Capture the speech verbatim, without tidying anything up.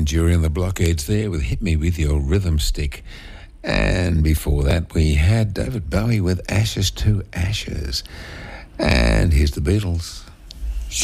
during the blockades there with Hit Me With Your Rhythm Stick. And before that, we had David Bowie with Ashes to Ashes. And here's the Beatles.